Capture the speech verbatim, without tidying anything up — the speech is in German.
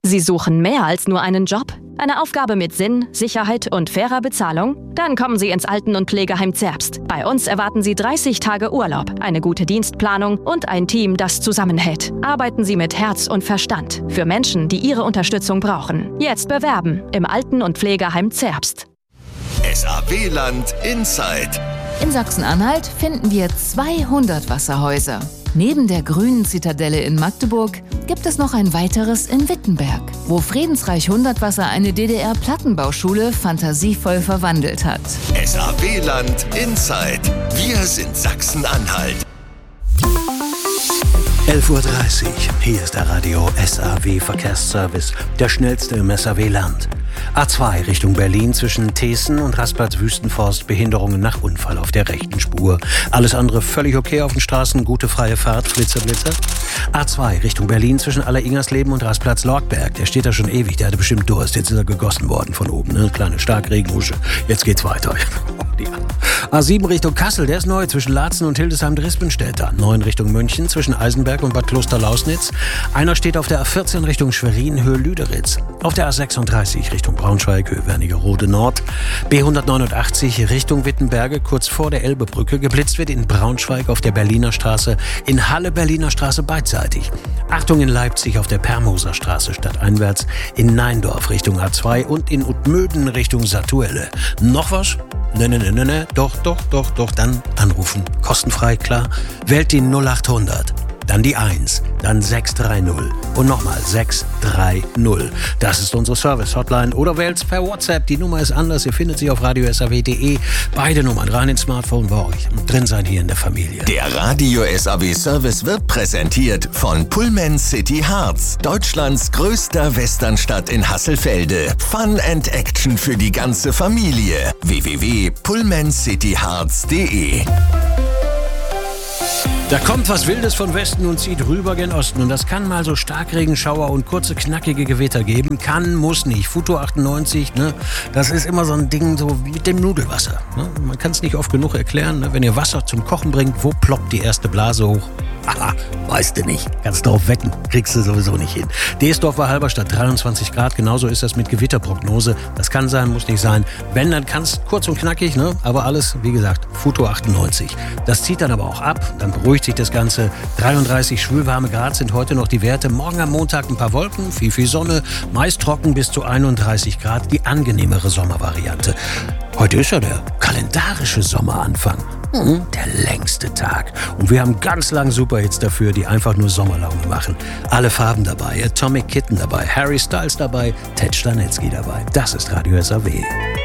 Sie suchen mehr als nur einen Job? Eine Aufgabe mit Sinn, Sicherheit und fairer Bezahlung? Dann kommen Sie ins Alten- und Pflegeheim Zerbst. Bei uns erwarten Sie dreißig Tage Urlaub, eine gute Dienstplanung und ein Team, das zusammenhält. Arbeiten Sie mit Herz und Verstand für Menschen, die Ihre Unterstützung brauchen. Jetzt bewerben im Alten- und Pflegeheim Zerbst. S A W-Land Inside. In Sachsen-Anhalt finden wir zweihundert Wasserhäuser. Neben der grünen Zitadelle in Magdeburg gibt es noch ein weiteres in Wittenberg, wo Friedensreich Hundertwasser eine D D R-Plattenbauschule fantasievoll verwandelt hat. S A W-Land Inside. Wir sind Sachsen-Anhalt. elf Uhr dreißig. Hier ist der Radio S A W Verkehrsservice, der schnellste im S A W-Land. A zwei Richtung Berlin zwischen Thesen und Rasplatz-Wüstenforst, Behinderungen nach Unfall auf der rechten Spur. Alles andere völlig okay auf den Straßen, gute freie Fahrt, Flitzer, Blitzer. A zwei Richtung Berlin zwischen Aller-Ingersleben und Rasplatz-Lorgberg. Der steht da schon ewig, der hatte bestimmt Durst. Jetzt ist er gegossen worden von oben, ne? Kleine Starkregenhusche. Jetzt geht's weiter. A sieben Richtung Kassel, der ist neu zwischen Laatzen und Hildesheim-Drispenstedt. A neun Richtung München zwischen Eisenberg und Bad Kloster-Lausnitz. Einer steht auf der A vierzehn Richtung Schwerin, Höhe Lüderitz. Auf der A sechsunddreißig Richtung Braunschweig, Höhe Wernigerode Nord. B hundertneunundachtzig Richtung Wittenberge, kurz vor der Elbebrücke. Geblitzt wird in Braunschweig auf der Berliner Straße, in Halle Berliner Straße beidseitig. Achtung in Leipzig auf der Permoser Straße stadteinwärts, in Neindorf Richtung A zwei und in Utmöden Richtung Satuelle. Noch was? Ne, ne, ne, ne, ne, doch, doch, doch, doch, dann anrufen. Kostenfrei, klar. Wählt die null achthundert. Dann die eins, dann sechs drei null und nochmal sechs drei null. Das ist unsere Service-Hotline oder wählt's per WhatsApp. Die Nummer ist anders, ihr findet sie auf radio s a w punkt de. Beide Nummern rein ins Smartphone bei euch. Drin sein hier in der Familie. Der Radio S A W-Service wird präsentiert von Pullman City Harz, Deutschlands größter Westernstadt in Hasselfelde. Fun and Action für die ganze Familie. w w w punkt pullman city harz punkt de. Da kommt was Wildes von Westen und zieht rüber gen Osten. Und das kann mal so Starkregenschauer und kurze, knackige Gewitter geben. Kann, muss nicht. Futo achtundneunzig, ne? Das ist immer so ein Ding so wie mit dem Nudelwasser. Ne? Man kann es nicht oft genug erklären. Ne? Wenn ihr Wasser zum Kochen bringt, wo ploppt die erste Blase hoch? Aha, weißt du nicht. Kannst drauf wetten. Kriegst du sowieso nicht hin. Deesdorf war Halberstadt dreiundzwanzig Grad. Genauso ist das mit Gewitterprognose. Das kann sein, muss nicht sein. Wenn, dann kann es kurz und knackig, ne? Aber alles, wie gesagt, Futo achtundneunzig. Das zieht dann aber auch ab. Dann beruhigt sich das Ganze. dreiunddreißig schwülwarme Grad sind heute noch die Werte. Morgen am Montag ein paar Wolken, viel, viel Sonne. Meist trocken bis zu einunddreißig Grad. Die angenehmere Sommervariante. Heute ist ja der kalendarische Sommeranfang. Hm, der längste Tag. Und wir haben ganz lang Superhits dafür, die einfach nur Sommerlaune machen. Alle Farben dabei, Atomic Kitten dabei, Harry Styles dabei, Ted Stanitzky dabei. Das ist Radio S A W.